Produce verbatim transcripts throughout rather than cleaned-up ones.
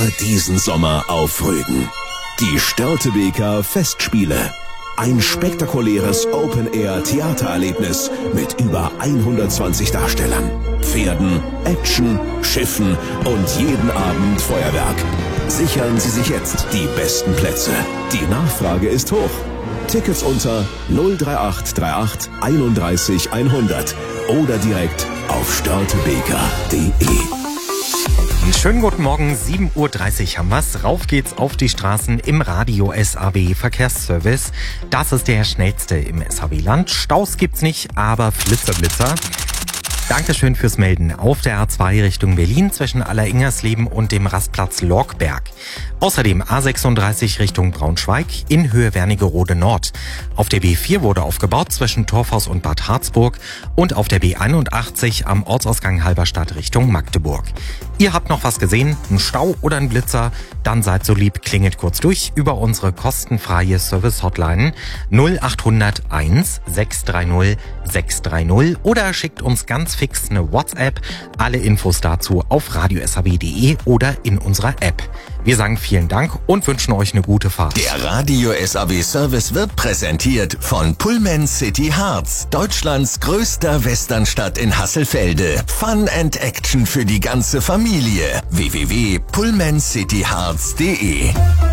diesen Sommer auf Rügen. Die Störtebeker Festspiele. Ein spektakuläres Open-Air-Theatererlebnis mit über hundertzwanzig Darstellern, Pferden, Action, Schiffen und jeden Abend Feuerwerk. Sichern Sie sich jetzt die besten Plätze. Die Nachfrage ist hoch. Tickets unter null drei acht drei acht einunddreißig hundert oder direkt auf störtebeker punkt de. Schönen guten Morgen, sieben Uhr dreißig haben wir's. Rauf geht's auf die Straßen im Radio S A B Verkehrsservice. Das ist der schnellste im S A B-Land. Staus gibt's nicht, aber Flitzer, Blitzer. Dankeschön fürs Melden. Auf der A zwei Richtung Berlin zwischen Alleringersleben und dem Rastplatz Lorgberg. Außerdem A sechsunddreißig Richtung Braunschweig in Höhe Wernigerode Nord. Auf der B vier wurde aufgebaut zwischen Torfhaus und Bad Harzburg und auf der B einundachtzig am Ortsausgang Halberstadt Richtung Magdeburg. Ihr habt noch was gesehen, einen Stau oder einen Blitzer? Dann seid so lieb, klingelt kurz durch über unsere kostenfreie Service-Hotline null acht null null eins sechs drei null sechs drei null oder schickt uns ganz fix eine WhatsApp. Alle Infos dazu auf radio s a b punkt de oder in unserer App. Wir sagen vielen Dank und wünschen euch eine gute Fahrt. Der Radio S A B Service wird präsentiert von Pullman City Harz, Deutschlands größter Westernstadt in Hasselfelde. Fun and Action für die ganze Familie. w w w punkt pullman city harz punkt de.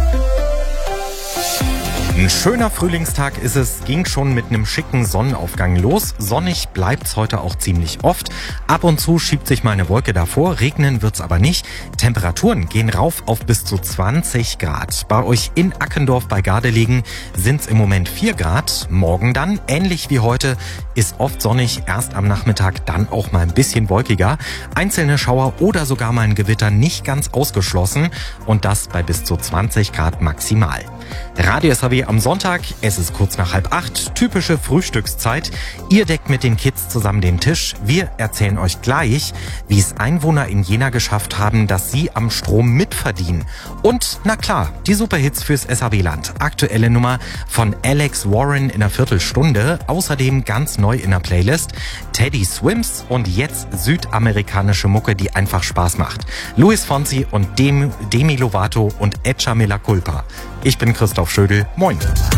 Ein schöner Frühlingstag ist es, ging schon mit einem schicken Sonnenaufgang los. Sonnig bleibt's heute auch ziemlich oft. Ab und zu schiebt sich mal eine Wolke davor, regnen wird's aber nicht. Temperaturen gehen rauf auf bis zu zwanzig Grad. Bei euch in Ackendorf bei Gardelegen sind's im Moment vier Grad. Morgen dann, ähnlich wie heute, ist oft sonnig, erst am Nachmittag dann auch mal ein bisschen wolkiger. Einzelne Schauer oder sogar mal ein Gewitter nicht ganz ausgeschlossen und das bei bis zu zwanzig Grad maximal. Radio S A B am Sonntag, es ist kurz nach halb acht, typische Frühstückszeit. Ihr deckt mit den Kids zusammen den Tisch. Wir erzählen euch gleich, wie es Einwohner in Jena geschafft haben, dass sie am Strom mitverdienen. Und, na klar, die Superhits fürs S A B-Land. Aktuelle Nummer von Alex Warren in einer Viertelstunde. Außerdem ganz neu in der Playlist Teddy Swims und jetzt südamerikanische Mucke, die einfach Spaß macht. Luis Fonsi und Dem- Demi Lovato und Echa Mea Culpa. Ich bin Christoph Schödel. Moin.